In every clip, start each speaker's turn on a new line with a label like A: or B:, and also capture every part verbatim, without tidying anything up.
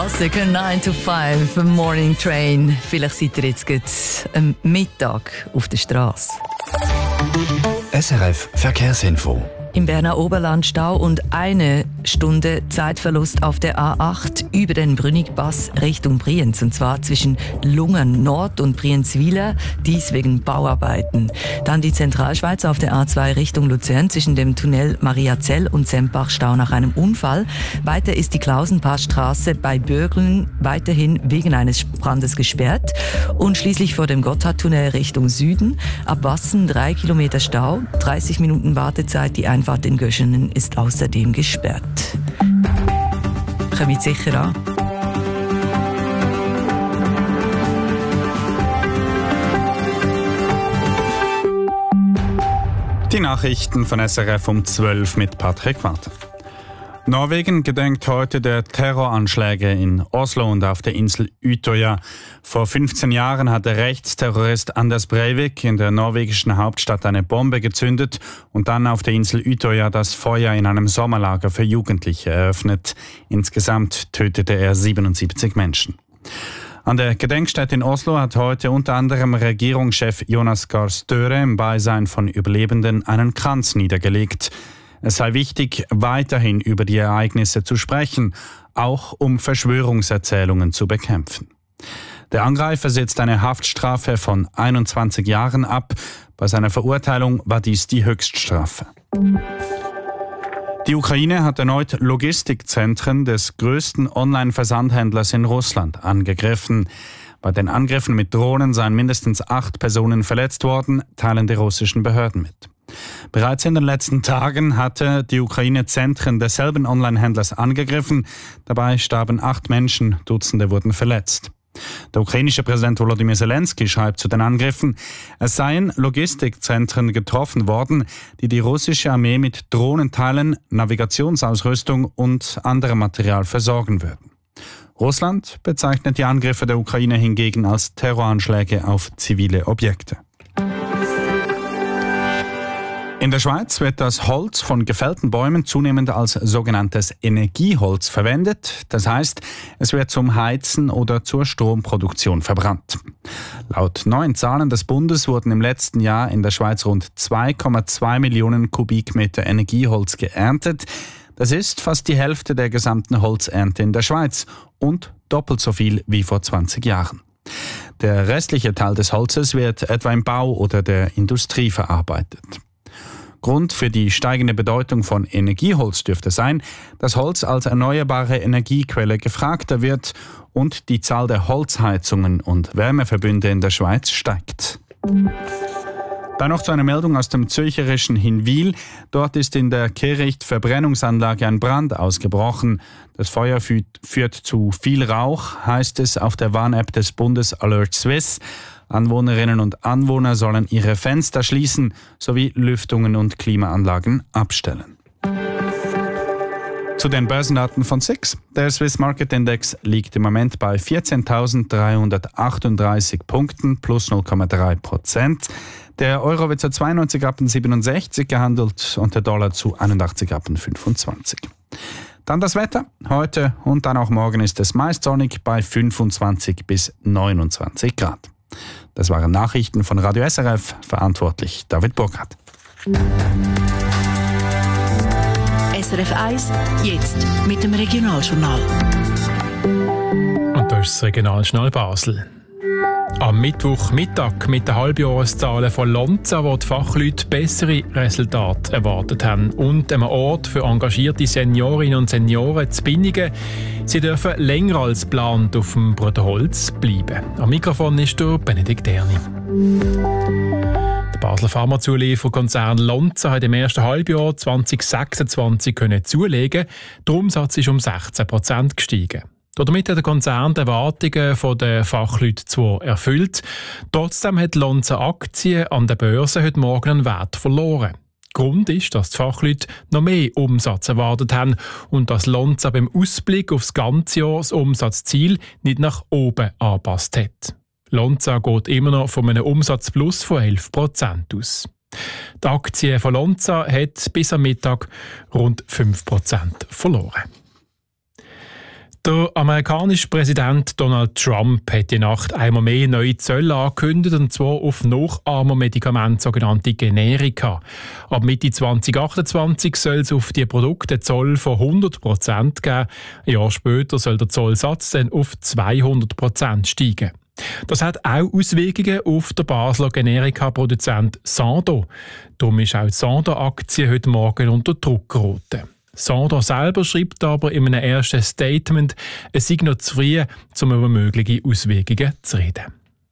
A: Klassiker nine to five Morning Train. Vielleicht seid ihr jetzt gerade am Mittag auf der Straße.
B: S R F Verkehrsinfo.
A: Im Berner Oberland Stau und eine Stunde Zeitverlust auf der A acht über den Brünnigpass Richtung Brienz. Und zwar zwischen Lungern Nord und Brienzwiler, dies wegen Bauarbeiten. Dann die Zentralschweiz auf der A zwei Richtung Luzern zwischen dem Tunnel Mariazell und Sempach Stau nach einem Unfall. Weiter ist die Klausenpassstraße bei Bürgeln weiterhin wegen eines Brandes gesperrt. Und schließlich vor dem Gotthardtunnel Richtung Süden. Ab Wassen drei Kilometer Stau, dreißig Minuten Wartezeit, die Einfahrt in Göschenen ist außerdem gesperrt. Kommt sicher an.
C: Die Nachrichten von S R F um zwölf mit Patrick Walter. Norwegen gedenkt heute der Terroranschläge in Oslo und auf der Insel Utøya. Vor fünfzehn Jahren hat der Rechtsterrorist Anders Breivik in der norwegischen Hauptstadt eine Bombe gezündet und dann auf der Insel Utøya das Feuer in einem Sommerlager für Jugendliche eröffnet. Insgesamt tötete er siebenundsiebzig Menschen. An der Gedenkstätte in Oslo hat heute unter anderem Regierungschef Jonas Gahr Støre im Beisein von Überlebenden einen Kranz niedergelegt. Es sei wichtig, weiterhin über die Ereignisse zu sprechen, auch um Verschwörungserzählungen zu bekämpfen. Der Angreifer sitzt eine Haftstrafe von einundzwanzig Jahren ab. Bei seiner Verurteilung war dies die Höchststrafe. Die Ukraine hat erneut Logistikzentren des größten Online-Versandhändlers in Russland angegriffen. Bei den Angriffen mit Drohnen seien mindestens acht Personen verletzt worden, teilen die russischen Behörden mit. Bereits in den letzten Tagen hatte die Ukraine Zentren desselben Online-Händlers angegriffen. Dabei starben acht Menschen, Dutzende wurden verletzt. Der ukrainische Präsident Volodymyr Zelensky schreibt zu den Angriffen, es seien Logistikzentren getroffen worden, die die russische Armee mit Drohnenteilen, Navigationsausrüstung und anderem Material versorgen würden. Russland bezeichnet die Angriffe der Ukraine hingegen als Terroranschläge auf zivile Objekte. In der Schweiz wird das Holz von gefällten Bäumen zunehmend als sogenanntes Energieholz verwendet. Das heißt, es wird zum Heizen oder zur Stromproduktion verbrannt. Laut neuen Zahlen des Bundes wurden im letzten Jahr in der Schweiz rund zwei Komma zwei Millionen Kubikmeter Energieholz geerntet. Das ist fast die Hälfte der gesamten Holzernte in der Schweiz und doppelt so viel wie vor zwanzig Jahren. Der restliche Teil des Holzes wird etwa im Bau oder der Industrie verarbeitet. Grund für die steigende Bedeutung von Energieholz dürfte sein, dass Holz als erneuerbare Energiequelle gefragter wird und die Zahl der Holzheizungen und Wärmeverbünde in der Schweiz steigt. Dann noch zu einer Meldung aus dem zürcherischen Hinwil. Dort ist in der Kehricht-Verbrennungsanlage ein Brand ausgebrochen. Das Feuer führt, führt zu viel Rauch, heißt es auf der Warn-App des Bundes Alert Swiss. Anwohnerinnen und Anwohner sollen ihre Fenster schließen sowie Lüftungen und Klimaanlagen abstellen. Zu den Börsendaten von S I X. Der Swiss Market Index liegt im Moment bei vierzehntausenddreihundertachtunddreißig Punkten plus null Komma drei Prozent. Der Euro wird zu zweiundneunzig Rappen siebenundsechzig gehandelt und der Dollar zu einundachtzig Rappen fünfundzwanzig. Dann das Wetter. Heute und dann auch morgen ist es meist sonnig bei fünfundzwanzig bis neunundzwanzig Grad. Das waren Nachrichten von Radio S R F, verantwortlich David Burkhardt.
D: S R F eins, jetzt mit dem Regionaljournal.
E: Und das ist das Regionaljournal Basel. Am Mittwochmittag mit den Halbjahreszahlen von Lonza, wo die Fachleute bessere Resultate erwartet haben, und einem Ort für engagierte Seniorinnen und Senioren zu Binnigen. Sie dürfen länger als geplant auf dem Bruderholz bleiben. Am Mikrofon ist der Benedikt Erni. Der Basler Pharmazulieferkonzern Lonza hat im ersten Halbjahr zwanzig sechsundzwanzig können zulegen. Der Umsatz ist um sechzehn Prozent gestiegen. Damit hat der Konzern die Erwartungen der Fachleute zwar erfüllt, trotzdem hat Lonza Aktien an der Börse heute Morgen einen Wert verloren. Grund ist, dass die Fachleute noch mehr Umsatz erwartet haben und dass Lonza beim Ausblick aufs ganze Jahr das Umsatzziel nicht nach oben angepasst hat. Lonza geht immer noch von einem Umsatzplus von elf Prozent aus. Die Aktie von Lonza hat bis am Mittag rund fünf Prozent verloren. Der amerikanische Präsident Donald Trump hat die Nacht einmal mehr neue Zölle angekündigt, und zwar auf Nachahmermedikamente, sogenannte Generika. Ab Mitte zwanzig achtundzwanzig soll es auf die Produkte Zoll von hundert Prozent geben. Ein Jahr später soll der Zollsatz dann auf zweihundert Prozent steigen. Das hat auch Auswirkungen auf den Basler Generika-Produzent Sandoz. Darum ist auch die Sandoz-Aktie heute Morgen unter Druck geraten. Sandoz selber schreibt aber in einem ersten Statement, es sei noch zu früh, um über mögliche Auswirkungen zu reden.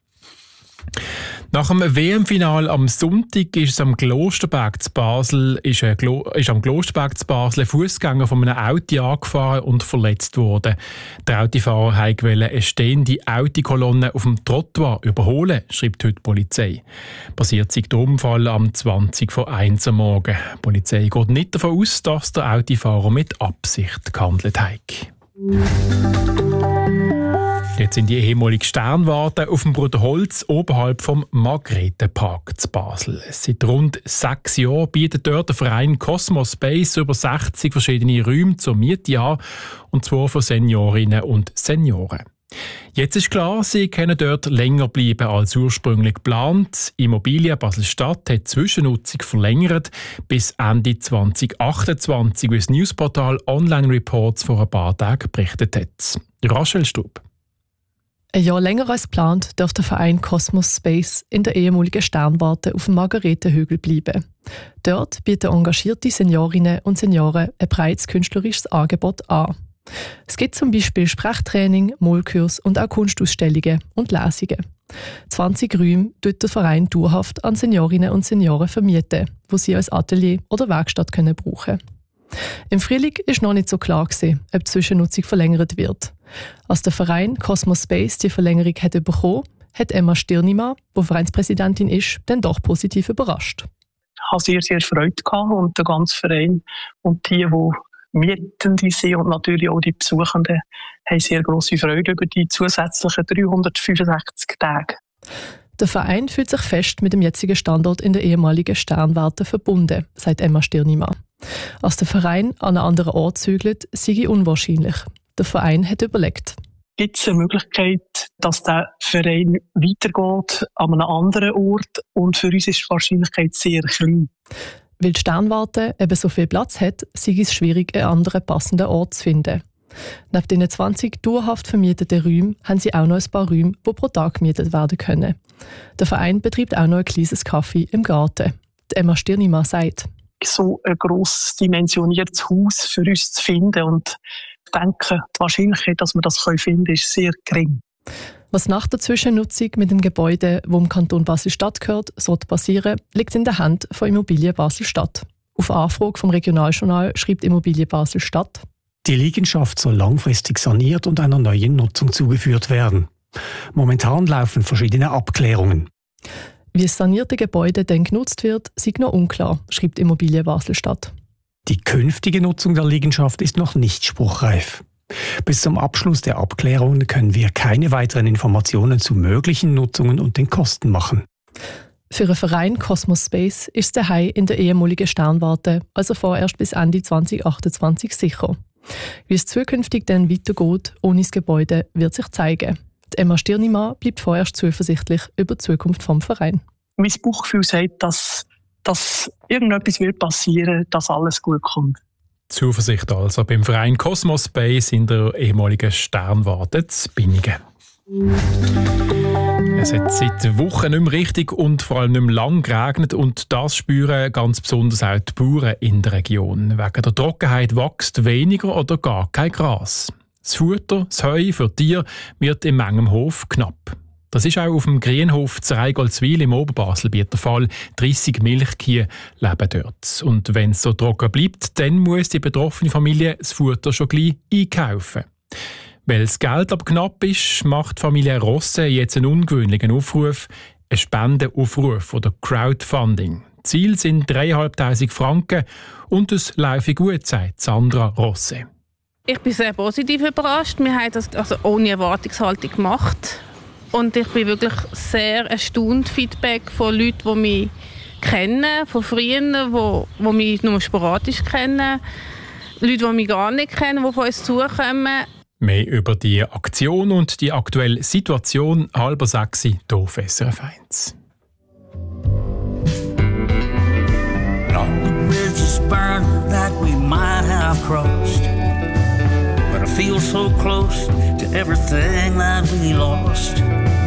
E: Nach dem W M-Final am Sonntag ist es am Klosterberg zu Basel, ist, ein Glo- ist am Klosterberg zu Basel ein Fußgänger von einem Auto angefahren und verletzt worden. Der Autofahrer wollte eine stehende Autokolonne auf dem Trottoir überholen, schreibt heute die Polizei. Passiert sei der Unfall am zwanzig vor eins am Morgen. Die Polizei geht nicht davon aus, dass der Autofahrer mit Absicht gehandelt hat. Jetzt sind die ehemaligen Sternwarte auf dem Bruderholz oberhalb vom Margretenpark zu Basel. Seit rund sechs Jahren bietet dort der Verein Cosmos Space über sechzig verschiedene Räume zur Miete an, und zwar für Seniorinnen und Senioren. Jetzt ist klar, sie können dort länger bleiben als ursprünglich geplant. Immobilien Basel-Stadt hat die Zwischennutzung verlängert bis Ende zwanzig achtundzwanzig, wie das Newsportal Online Reports vor ein paar Tagen berichtet hat. Rachel Stub.
F: Ein Jahr länger als geplant darf der Verein Cosmos Space in der ehemaligen Sternwarte auf dem Margaretenhügel bleiben. Dort bieten engagierte Seniorinnen und Senioren ein breites künstlerisches Angebot an. Es gibt zum Beispiel Sprechtraining, Malkurs und auch Kunstausstellungen und Lesungen. zwanzig Räume tut der Verein dauerhaft an Seniorinnen und Senioren vermieten, wo sie als Atelier oder Werkstatt können brauchen. Im Frühling ist noch nicht so klar gewesen, ob die Zwischennutzung verlängert wird. Als der Verein Cosmos Space die Verlängerung hat bekommen, hat Emma Stirnimann, die Vereinspräsidentin ist, dann doch positiv überrascht.
G: Ich hatte sehr, sehr Freude gehabt, und der ganze Verein und die, die Mietende sind und natürlich auch die Besuchenden, haben sehr grosse Freude über die zusätzlichen dreihundertfünfundsechzig Tage.
F: Der Verein fühlt sich fest mit dem jetzigen Standort in der ehemaligen Sternwarte verbunden, sagt Emma Stirnimann. Als der Verein an einen anderen Ort zügelt, sei unwahrscheinlich. Der Verein hat überlegt.
G: Gibt es eine Möglichkeit, dass der Verein weitergeht an einem anderen Ort? Und für uns ist die Wahrscheinlichkeit sehr klein.
F: Weil die Sternwarte eben so viel Platz hat, sei es schwierig, einen anderen passenden Ort zu finden. Neben den zwanzig dauerhaft vermieteten Räumen haben sie auch noch ein paar Räume, die pro Tag gemietet werden können. Der Verein betreibt auch noch ein kleines Café im Garten. Die Emma Stirnimann sagt,
G: so ein gross dimensioniertes Haus für uns zu finden, und ich denke, die Wahrscheinlichkeit, dass wir das finden können, ist sehr gering.
F: Was nach der Zwischennutzung mit dem Gebäude, das im Kanton Basel-Stadt gehört, sollte passieren, liegt in der Hand von Immobilien Basel-Stadt. Auf Anfrage vom Regionaljournal schreibt Immobilien Basel-Stadt:
H: Die Liegenschaft soll langfristig saniert und einer neuen Nutzung zugeführt werden. Momentan laufen verschiedene Abklärungen.
F: Wie das sanierte Gebäude dann genutzt wird, sei noch unklar, schreibt Immobilien Basel-Stadt.
H: Die künftige Nutzung der Liegenschaft ist noch nicht spruchreif. Bis zum Abschluss der Abklärungen können wir keine weiteren Informationen zu möglichen Nutzungen und den Kosten machen.
F: Für den Verein Cosmos Space ist der Hai in der ehemaligen Sternwarte also vorerst bis Ende zwanzig achtundzwanzig sicher. Wie es zukünftig dann weitergeht ohne das Gebäude, wird sich zeigen. Die Emma Stirnimann bleibt vorerst zuversichtlich über die Zukunft des Vereins.
G: Mein Bauchgefühl sagt, dass, dass irgendetwas wird passieren, dass alles gut kommt.
E: Zuversicht also beim Verein Cosmos Space in der ehemaligen Sternwarte zu Binningen. Es hat seit Wochen nicht mehr richtig und vor allem nicht mehr lang geregnet, und das spüren ganz besonders auch die Bauern in der Region. Wegen der Trockenheit wächst weniger oder gar kein Gras. Das Futter, das Heu für Tiere wird in manchem Hof knapp. Das ist auch auf dem Grünhof zu Reigoldswil im Oberbaselbiet der Fall. dreissig Milchkühe leben dort. Und wenn es so trocken bleibt, dann muss die betroffene Familie das Futter schon gleich einkaufen. Weil das Geld aber knapp ist, macht die Familie Rosse jetzt einen ungewöhnlichen Aufruf, einen Spendenaufruf oder Crowdfunding. Ziel sind dreitausendfünfhundert Franken und es laufe gut, sagt Sandra Rosse.
I: Ich bin sehr positiv überrascht. Wir haben das also ohne Erwartungshaltung gemacht. Und ich bin wirklich sehr erstaunt. Feedback von Leuten, die mich kennen, von Freunden, die, die mich nur sporadisch kennen, Leute, die mich gar nicht kennen, die von uns zukommen.
E: Mehr über die Aktion und die aktuelle Situation halber sechs hier auf S R F eins.
J: All the bridges burned that we might have crossed, but I feel so close to everything that we lost.